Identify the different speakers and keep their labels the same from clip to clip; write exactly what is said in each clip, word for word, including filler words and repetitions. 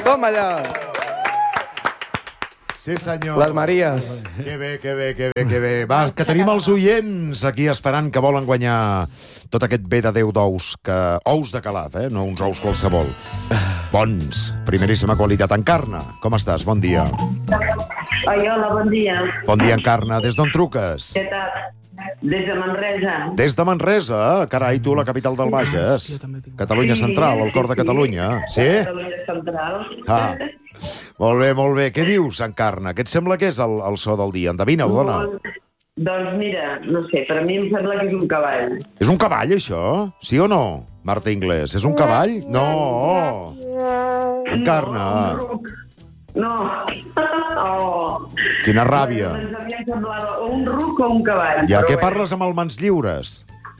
Speaker 1: Toma allà!
Speaker 2: Sí, senyor.
Speaker 1: Les Maries.
Speaker 2: Que bé, que bé, que bé, que bé. Va, que tenim els oients aquí esperant que volen guanyar tot aquest bé de Déu d'ous, que... ous de Calaf, eh? No uns ous qualsevol. Bons, primeríssima qualitat. Encarna, com estàs? Bon dia.
Speaker 3: Ai, hola, bon dia.
Speaker 2: Bon dia, Encarna. Des d'on truques?
Speaker 3: Què tal? Des de Manresa.
Speaker 2: Des de Manresa? Carai, tu, la capital del Bages. Catalunya Central, el cor de Catalunya. Sí?
Speaker 3: Catalunya Central.
Speaker 2: Ah. Molt bé, molt bé. Què dius, Encarna? Què et sembla que és el, el so del dia? Endevina-ho, dona.
Speaker 3: Doncs mira, no sé, per a mi em sembla que és un cavall.
Speaker 2: És un cavall, això? Sí o no, Marta Inglés? És un cavall? No! Encarna!
Speaker 3: No, un ruc. No. Oh.
Speaker 2: Quina ràbia.
Speaker 3: Ens havia semblat o un ruc o un cavall.
Speaker 2: Ja,
Speaker 3: però
Speaker 2: què
Speaker 3: bé.
Speaker 2: parles amb el mans lliures?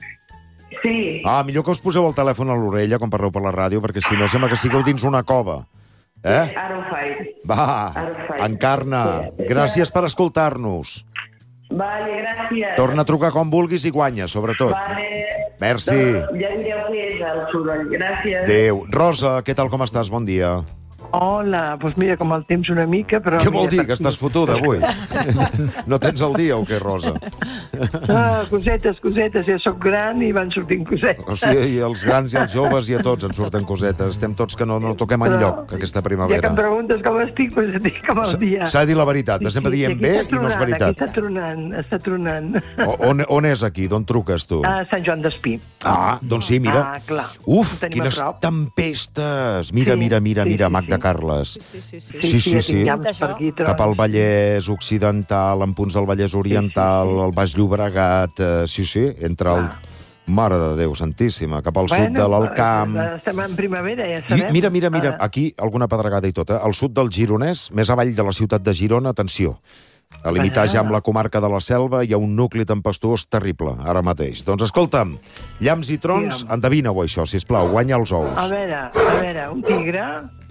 Speaker 3: Sí.
Speaker 2: Ah, millor que us poseu el telèfon a l'orella quan parleu per la ràdio, perquè si no sembla que sigueu dins una cova. Eh?
Speaker 3: Ara ho faig.
Speaker 2: Va,
Speaker 3: Ara ho faig.
Speaker 2: Encarna, gràcies per escoltar-nos.
Speaker 3: Vale, gràcies.
Speaker 2: Torna a trucar quan vulguis i guanya, sobretot.
Speaker 3: Vale.
Speaker 2: Merci.
Speaker 3: Doncs ja direu què és el soroll. Gràcies.
Speaker 2: Adéu. Rosa, què tal, com estàs? Bon dia.
Speaker 4: Hola, doncs mira, com el temps una mica, però...
Speaker 2: Què vol
Speaker 4: mira,
Speaker 2: dir, que estàs fotuda avui? No tens el dia o què, Rosa?
Speaker 4: Ah, cosetes, cosetes, ja sóc gran i van sortint cosetes.
Speaker 2: O sigui, els grans i els joves i a tots en surten cosetes. Estem tots que no, no toquem enlloc aquesta
Speaker 4: Ja que
Speaker 2: primavera.
Speaker 4: em preguntes com estic, doncs et dic com el dia.
Speaker 2: S'ha de dir la veritat, estem dient bé i no és veritat.
Speaker 4: Aquí està tronant, està tronant.
Speaker 2: O- On, on és aquí? D'on truques, tu?
Speaker 4: A Sant Joan d'Espí.
Speaker 2: Ah, doncs sí, mira.
Speaker 4: Ah, clar.
Speaker 2: Uf,
Speaker 4: Ho tenim
Speaker 2: quines
Speaker 4: a prop.
Speaker 2: tempestes! Mira,
Speaker 4: Sí,
Speaker 2: mira, mira,
Speaker 4: sí,
Speaker 2: mira,
Speaker 4: sí,
Speaker 2: Magda
Speaker 4: sí.
Speaker 2: Carles.
Speaker 5: Sí, sí, sí.
Speaker 2: Sí, sí,
Speaker 4: ja
Speaker 2: sí.
Speaker 4: tinc llamps per aquí, trons.
Speaker 2: Cap al Vallès Occidental, en punts del Vallès Oriental, el Baix Llobregat, eh, sí, sí, entre el... Mare de Déu, santíssima, cap al sud de l'Alcamp.
Speaker 4: eh, Estem en primavera, ja
Speaker 2: I
Speaker 4: sabem.
Speaker 2: mira, mira, mira,
Speaker 4: Ah,
Speaker 2: aquí alguna pedregada i tot, eh? Al sud del Gironès, més avall de la ciutat de Girona, atenció, a limitar ja amb la comarca de la Selva hi ha un nucli tempestuós terrible, ara mateix. Doncs escolta'm, llamps i trons,
Speaker 4: Digue'm.
Speaker 2: endevina-ho això, sisplau, guanya els ous.
Speaker 4: A veure, a veure, un tigre...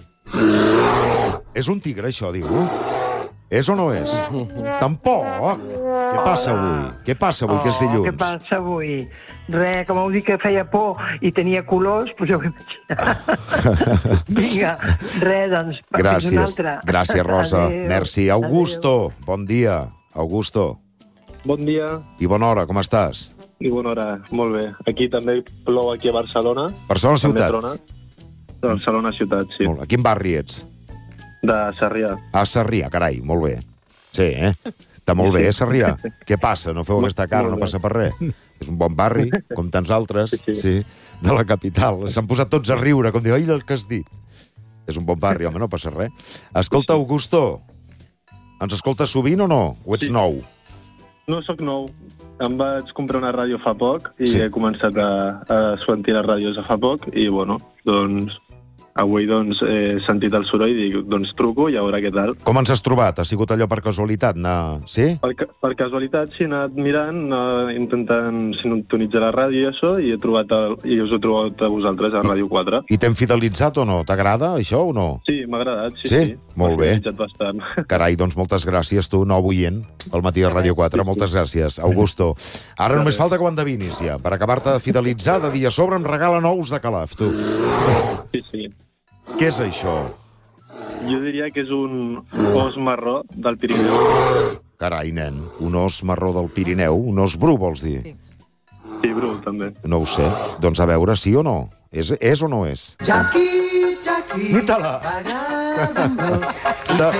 Speaker 2: És un tigre, això, diu? És o no és? Tampoc! Què passa avui? Què passa avui, que és
Speaker 4: Oh,
Speaker 2: dilluns?
Speaker 4: què passa avui? Re, com heu dit que feia por i tenia colors, doncs ja ho he imaginat. Vinga, re, doncs, per una
Speaker 2: Gràcies,
Speaker 4: altra.
Speaker 2: gràcies, Rosa.
Speaker 4: Adéu.
Speaker 2: Merci. Augusto, bon dia. Augusto.
Speaker 6: Bon dia
Speaker 2: I bona hora, com estàs?
Speaker 6: i bona hora. Molt bé. Aquí també plou aquí a Barcelona.
Speaker 2: Barcelona
Speaker 6: També
Speaker 2: ciutat.
Speaker 6: trona. Barcelona ciutat, sí.
Speaker 2: Molt bé. A quin barri ets?
Speaker 6: De Sarrià.
Speaker 2: A Sarrià, carai, molt bé. Sí, eh? Està molt bé, eh, Sarrià? Què passa? No feu aquesta cara, no
Speaker 6: Molt bé.
Speaker 2: passa per res. És un bon barri, com tants altres,
Speaker 6: Sí, sí.
Speaker 2: sí, de la capital. S'han posat tots a riure, com diu, ai, el que has dit. És un bon barri, home, no passa res. Escolta, Augusto, ens escoltes sovint o no? O ets
Speaker 6: Sí.
Speaker 2: nou?
Speaker 6: No sóc nou. Em vaig comprar una ràdio fa poc i
Speaker 2: Sí.
Speaker 6: he començat a, a sentir les ràdios a fa poc i, bueno, doncs, avui doncs, he sentit el soroll i dic, doncs truco i a veure què tal.
Speaker 2: Com ens has trobat? Ha sigut allò per casualitat? Anar... Sí?
Speaker 6: Per, ca- per casualitat, sí, he anat mirant, uh, intentant sintonitzar la ràdio i això, i he trobat el, i us he trobat a vosaltres, a Ràdio quatre.
Speaker 2: I t'hem fidelitzat o no? T'agrada això o no?
Speaker 6: Sí, m'ha agradat, sí,
Speaker 2: Sí?
Speaker 6: sí.
Speaker 2: Molt
Speaker 6: M'ha
Speaker 2: bé.
Speaker 6: fidelitzat bastant.
Speaker 2: Carai, doncs moltes gràcies, tu, nou oient, al matí de Ràdio quatre. Moltes gràcies, Augusto. Ara només falta que ho endevinis, ja. Per acabar-te de fidelitzar, de dia a sobre em regalen ous de Calaf, tu.
Speaker 6: Sí, sí.
Speaker 2: Què és això?
Speaker 6: Jo diria que és un os marró del Pirineu.
Speaker 2: Carai, nen, un os marró del Pirineu, un os bru, vols dir?
Speaker 5: Sí.
Speaker 6: Sí, bru, també.
Speaker 2: No ho sé. Doncs a veure, sí o no? És, és o no és?
Speaker 7: Jackie, Jackie,
Speaker 2: Mira-la!
Speaker 7: vagabundo y
Speaker 2: Està-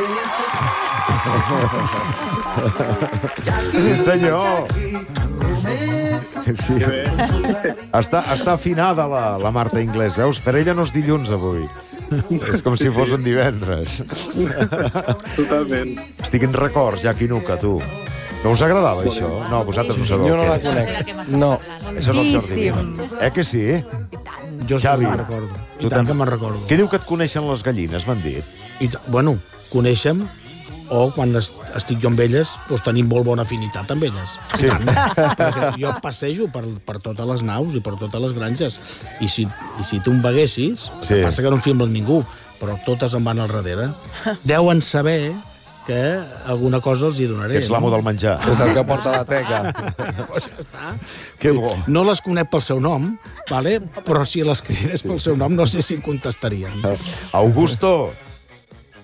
Speaker 7: Jackie,
Speaker 2: Sí, senyor.
Speaker 7: Jackie, come
Speaker 2: Sí. Està, està afinada la, la Marta Inglés, veus? Per ella no és dilluns, avui. És com si fos un divendres.
Speaker 6: Totalment.
Speaker 2: Estic en records, ja, Quinuca, tu. No us agradava, això? No, vosaltres no sabeu
Speaker 1: Jo no
Speaker 2: què
Speaker 1: la
Speaker 2: és.
Speaker 1: conec. No,
Speaker 2: Això és el Jordi. Eh que sí?
Speaker 8: Jo sí
Speaker 2: Xavi.
Speaker 8: que me'n recordo.
Speaker 2: Tu
Speaker 8: I tant
Speaker 2: també.
Speaker 8: que me'n recordo.
Speaker 2: Què diu que et coneixen les gallines, m'han dit?
Speaker 8: I, t- bueno, coneixem, o quan es, estic jo amb elles, doncs tenim molt bona afinitat amb elles.
Speaker 2: Sí.
Speaker 8: Perquè jo passejo per, per totes les naus i per totes les granges. I si, i si tu em veguessis,
Speaker 2: Sí.
Speaker 8: sí. passa que no em filma ningú, però totes em van al darrere. Deuen saber que alguna cosa els hi donaré.
Speaker 2: Que ets l'amo del menjar.
Speaker 1: és el que porta la teca.
Speaker 8: Pues ja està.
Speaker 2: Que bo.
Speaker 8: No les conec pel seu nom, vale? Però si les cridés pel seu nom no sé si em contestarien.
Speaker 2: Augusto,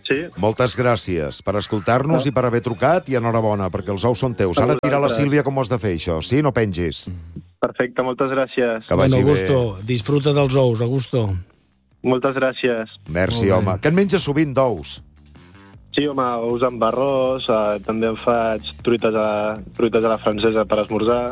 Speaker 6: Sí?
Speaker 2: Moltes gràcies per escoltar-nos i per haver trucat, i enhorabona, perquè els ous són teus. Ara et dirà la Sílvia com ho has de fer, això. Sí? No pengis.
Speaker 6: Perfecte, moltes gràcies.
Speaker 2: Que vagi
Speaker 8: Bueno,
Speaker 2: bé.
Speaker 8: Augusto, disfruta dels ous, Augusto.
Speaker 6: Moltes gràcies.
Speaker 2: Merci,
Speaker 8: Molt bé.
Speaker 2: home. Què en menges sovint d'ous?
Speaker 6: Sí, home, ous amb arròs, eh, també em faig truites a, truites a la francesa per esmorzar,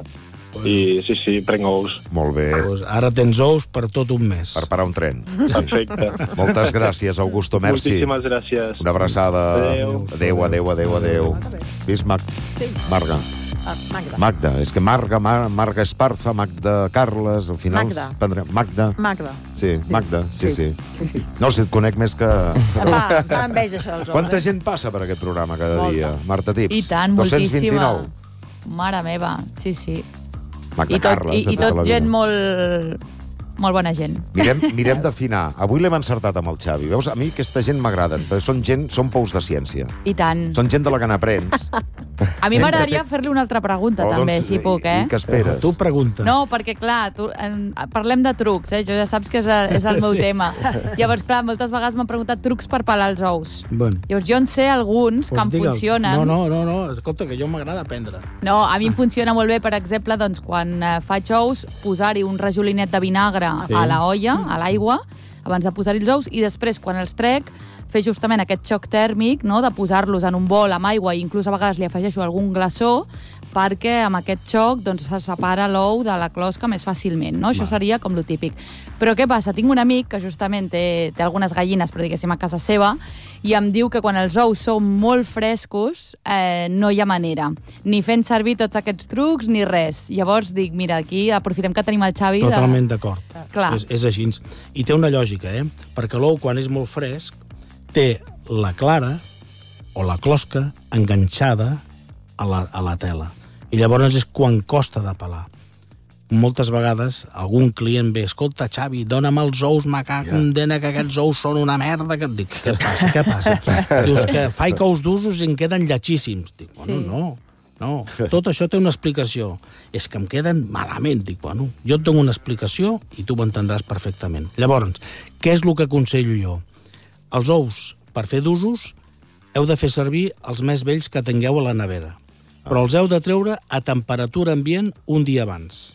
Speaker 6: i sí, sí, prenc ous.
Speaker 2: Molt bé.
Speaker 8: Pues ara tens ous per tot un mes.
Speaker 2: Per parar un tren.
Speaker 6: Perfecte.
Speaker 2: Moltes gràcies, Augusto. Merci.
Speaker 6: Moltíssimes gràcies.
Speaker 2: Una abraçada.
Speaker 6: Adéu.
Speaker 2: Adéu, adéu, adéu, adéu. Vist, Mag... Marga?
Speaker 5: Ah, Magda.
Speaker 2: Magda. És que Marga, Mar Marga Esparza, Magda Carles, al final...
Speaker 5: Magda.
Speaker 2: Prendrem... Magda.
Speaker 5: Magda.
Speaker 2: Sí, Magda, sí, sí.
Speaker 5: Sí, sí.
Speaker 2: No, si et conec més que...
Speaker 5: Va, va enveja això dels ous.
Speaker 2: Quanta
Speaker 5: eh?
Speaker 2: gent passa per aquest programa cada
Speaker 5: Molta.
Speaker 2: dia? Marta Tips?
Speaker 9: I tant,
Speaker 2: dos-cents
Speaker 9: moltíssima.
Speaker 2: vint-i-nou.
Speaker 9: Mare meva, sí, sí.
Speaker 2: Magda
Speaker 9: I tot,
Speaker 2: Carles,
Speaker 9: i,
Speaker 2: de
Speaker 9: i
Speaker 2: tota
Speaker 9: tot
Speaker 2: la vida.
Speaker 9: gent molt... molt bona gent.
Speaker 2: Mirem, mirem d'afinar. Avui l'hem encertat amb el Xavi. Veus, a mi aquesta gent m'agrada, perquè són gent, són pous de ciència.
Speaker 9: I tant.
Speaker 2: Són gent de la que n'aprens.
Speaker 9: A mi m'agradaria fer-li una altra pregunta,
Speaker 2: Oh,
Speaker 9: també,
Speaker 2: doncs,
Speaker 9: si puc, eh?
Speaker 2: I què esperes?
Speaker 8: Tu pregunta.
Speaker 9: No, perquè, clar, tu, en, parlem de trucs, eh? Jo ja saps que és, és el meu
Speaker 8: Sí.
Speaker 9: tema. Llavors, clar, moltes vegades m'han preguntat trucs per pelar els ous.
Speaker 8: Bueno.
Speaker 9: Llavors, jo en sé alguns que
Speaker 8: Pues
Speaker 9: em
Speaker 8: digue'l.
Speaker 9: funcionen.
Speaker 8: No, no, no, no, escolta, que jo m'agrada aprendre.
Speaker 9: No, a mi em funciona molt bé, per exemple, doncs, quan eh, faig ous, posar-hi un rajolinet de vinagre
Speaker 8: Sí.
Speaker 9: a la olla, a l'aigua, abans de posar-hi els ous, i després, quan els trec, fer justament aquest xoc tèrmic, no?, de posar-los en un bol amb aigua, i inclús a vegades li afegeixo algun glaçó, perquè amb aquest xoc doncs, se separa l'ou de la closca més fàcilment, no? Això seria com lo típic. Però què passa? Tinc un amic que justament té, té algunes gallines, però diguéssim a casa seva, i em diu que quan els ous són molt frescos eh, no hi ha manera, ni fent servir tots aquests trucs ni res. Llavors dic, mira, aquí aprofitem que tenim el Xavi...
Speaker 8: Totalment d'acord.
Speaker 9: Clar.
Speaker 8: És, és així. I té una lògica, eh? Perquè l'ou, quan és molt fresc, té la clara o la closca enganxada a la, a la tela. I llavors és quan costa de pelar. Moltes vegades algun client ve, escolta, Xavi, dona'm els ous, me cago en dena, que aquests ous són una merda. Que... Dic, què passa, què passa? Dius que faig ous d'usos i em queden lletxíssims. Dic, bueno,
Speaker 9: Sí.
Speaker 8: no, no. Tot això té una explicació. És que em queden malament. Dic, bueno, jo et dono una explicació i tu m'entendràs perfectament. Llavors, què és el que aconsello jo? Els ous, per fer d'usos, heu de fer servir els més vells que tingueu a la nevera. Però els heu de treure a temperatura ambient un dia abans.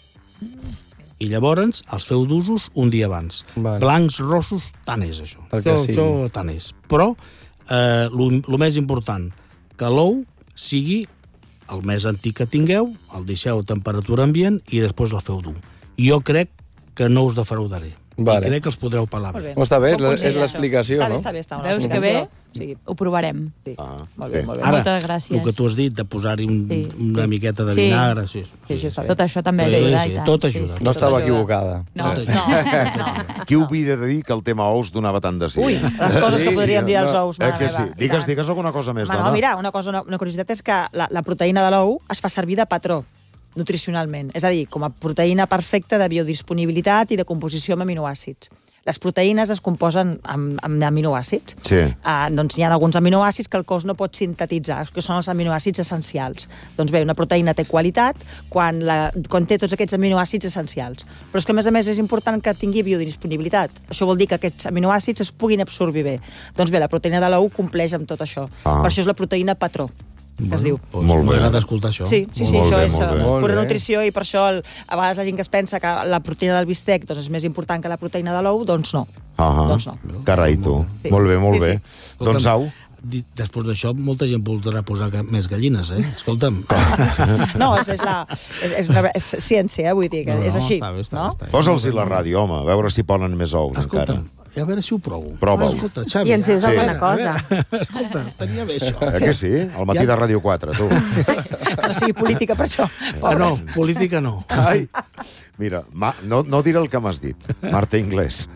Speaker 8: I llavors els feu d'usos un dia abans.
Speaker 1: Vale.
Speaker 8: Blancs, rossos, tant és això.
Speaker 1: El que
Speaker 8: Això,
Speaker 1: sigui.
Speaker 8: això tant és. Però eh, el més important, que l'ou sigui el més antic que tingueu, el deixeu a temperatura ambient i després el feu dur. Jo crec que no us defraudaré.
Speaker 1: Vale.
Speaker 8: I crec que els podreu pelar
Speaker 5: Molt
Speaker 8: bé.
Speaker 5: bé.
Speaker 1: Està bé,
Speaker 5: Bon
Speaker 1: és
Speaker 5: consell,
Speaker 1: l'explicació,
Speaker 5: això.
Speaker 1: no?
Speaker 5: Està bé, està bé. Està
Speaker 9: Veus que bé?
Speaker 5: Sí,
Speaker 9: Ho provarem.
Speaker 5: sí.
Speaker 2: Ah,
Speaker 5: Molt bé,
Speaker 2: bé.
Speaker 5: molt bé.
Speaker 8: Ara,
Speaker 9: Moltes gràcies.
Speaker 8: el que tu has dit de posar-hi un,
Speaker 9: Sí,
Speaker 8: una
Speaker 9: sí.
Speaker 8: miqueta de
Speaker 9: Sí.
Speaker 8: vinagre... Sí, sí,
Speaker 5: Sí, això està bé.
Speaker 9: Tot això també
Speaker 8: Sí,
Speaker 9: ajuda,
Speaker 8: sí,
Speaker 9: i tant.
Speaker 8: tot
Speaker 9: Sí,
Speaker 8: ajuda.
Speaker 9: sí.
Speaker 1: No estava
Speaker 5: Tot ajuda.
Speaker 1: equivocada.
Speaker 9: No,
Speaker 8: Tot
Speaker 9: no, no.
Speaker 2: Qui hauria de dir que el tema ous donava tant de sí?
Speaker 5: Ui, les coses que
Speaker 1: Sí,
Speaker 5: podríem dir dels
Speaker 1: no.
Speaker 5: ous,
Speaker 2: Eh
Speaker 5: mare
Speaker 2: que sí?
Speaker 5: meva. i
Speaker 2: Digues,
Speaker 5: tant.
Speaker 2: digues alguna cosa més,
Speaker 5: Home,
Speaker 2: dona.
Speaker 5: no, mira, una, cosa, una, una curiositat és que la, la proteïna de l'ou es fa servir de patró nutricionalment, és a dir, com a proteïna perfecta de biodisponibilitat i de composició amb aminoàcids. Les proteïnes es composen amb, amb aminoàcids.
Speaker 2: Sí.
Speaker 5: Uh, doncs hi ha alguns aminoàcids que el cos no pot sintetitzar, que són els aminoàcids essencials. Doncs bé, una proteïna té qualitat quan, la, quan té tots aquests aminoàcids essencials. Però és que, a més a més, és important que tingui biodisponibilitat. Això vol dir que aquests aminoàcids es puguin absorbir bé. Doncs bé, la proteïna de l'ou compleix amb tot això.
Speaker 2: Ah.
Speaker 5: Per això és la proteïna patró, que es diu.
Speaker 8: Doncs
Speaker 2: Molt bé.
Speaker 8: m'agrada escoltar això.
Speaker 5: Sí, sí, sí,
Speaker 2: Molt
Speaker 5: això
Speaker 2: bé,
Speaker 5: és
Speaker 2: molt bé.
Speaker 5: eh,
Speaker 1: Molt
Speaker 5: pura
Speaker 1: bé.
Speaker 5: nutrició i per això el, a vegades la gent que es pensa que la proteïna del bistec doncs, és més important que la proteïna de l'ou, doncs no.
Speaker 2: Ah,
Speaker 5: Doncs no.
Speaker 2: Carai, tu.
Speaker 5: Sí.
Speaker 2: Molt bé, molt
Speaker 5: Sí,
Speaker 2: bé.
Speaker 5: sí.
Speaker 2: Doncs au.
Speaker 8: Di- Després d'això, molta gent voldrà posar ga- més gallines, eh? Escolta'm.
Speaker 5: No, és, és, la, és, és, una, és ciència, eh, vull dir, que
Speaker 8: No, no,
Speaker 5: és així.
Speaker 8: està bé, està
Speaker 5: no?
Speaker 8: bé, està bé.
Speaker 2: Posa'ls la ràdio, home, a veure si ponen més ous
Speaker 8: Escolta'm,
Speaker 2: encara.
Speaker 8: a veure si ho provo.
Speaker 2: Prova-ho.
Speaker 8: Escolta, Xavi,
Speaker 9: I ens dius
Speaker 2: Sí.
Speaker 9: alguna
Speaker 8: a
Speaker 9: cosa.
Speaker 8: veure, escolta, estaria bé això.
Speaker 2: Eh que sí? Al matí de Ràdio quatre, tu.
Speaker 5: Que no sigui política per això.
Speaker 8: Ah, no,
Speaker 5: Pobres.
Speaker 8: política no.
Speaker 2: Ai, mira, ma, no, no diré el que m'has dit, Marta Inglés.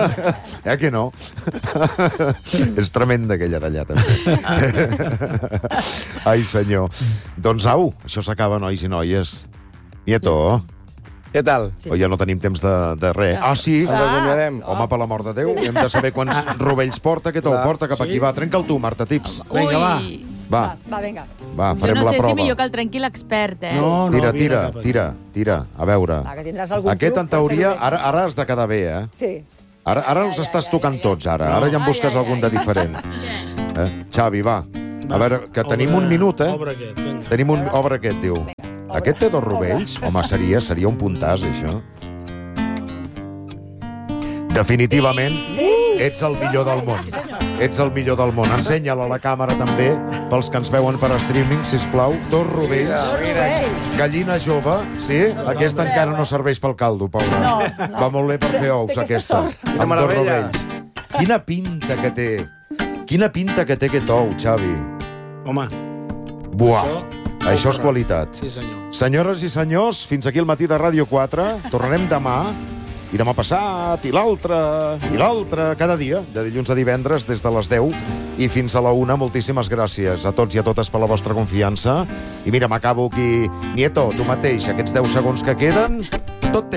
Speaker 2: Eh que no? És tremenda aquella d'allà, també. Ai, senyor. Doncs au, això s'acaba, nois i noies. Nieto,
Speaker 1: Què tal?
Speaker 2: o ja no tenim temps de, de res. Ah, sí?
Speaker 1: Ens acomiadem.
Speaker 2: Home, per l'amor de Déu, hem de saber quants rovells porta, aquest ou
Speaker 1: Clar.
Speaker 2: porta cap aquí. Va, trenca'l tu, Marta Tips.
Speaker 8: Vinga, va.
Speaker 9: Ui,
Speaker 2: Va,
Speaker 5: Va, vinga.
Speaker 2: va,
Speaker 9: jo
Speaker 2: farem
Speaker 9: no
Speaker 2: la
Speaker 9: sé
Speaker 2: prova.
Speaker 9: si millor que el trenqui l'expert, eh?
Speaker 8: No, no,
Speaker 2: Tira,
Speaker 8: vine
Speaker 2: tira,
Speaker 8: cap aquí.
Speaker 2: tira, tira. A veure.
Speaker 5: Va, que tindràs algun
Speaker 2: Aquest,
Speaker 5: truc
Speaker 2: en
Speaker 5: per
Speaker 2: teoria,
Speaker 5: fer-ho bé.
Speaker 2: ara, ara has de quedar bé, eh?
Speaker 5: Sí.
Speaker 2: Ara, ara els estàs tocant tots, ara. Ara ja en
Speaker 9: Ai,
Speaker 2: busques
Speaker 9: ai,
Speaker 2: algun
Speaker 9: ai.
Speaker 2: de diferent. Eh? Xavi, va. A veure, que tenim un minut, eh?
Speaker 8: Obre aquest, vinga.
Speaker 2: Tenim un... Obre aquest, diu. Aquest té dos rovells? Home, seria, seria un puntàs, això. Definitivament, ets el millor del món. Ets el millor del món. Ensenya-la a la càmera, també, pels que ens veuen per streaming, sisplau. Dos rovells. Gallina jove, sí? Aquesta encara no serveix pel caldo, Paula.
Speaker 5: No, no.
Speaker 2: Va molt bé per fer ous, aquesta. Amb dos rovells. Quina pinta que té. Quina pinta que té aquest ou, Xavi.
Speaker 8: Home.
Speaker 2: Buah. Això és qualitat.
Speaker 8: Sí, senyor.
Speaker 2: Senyores i senyors, fins aquí el matí de Ràdio quatre. Tornarem demà, i demà passat, i l'altre, i l'altre, cada dia, de dilluns a divendres, des de les deu i fins a la una. Moltíssimes gràcies a tots i a totes per la vostra confiança. I mira, m'acabo aquí. Nieto, tu mateix, aquests deu segons que queden,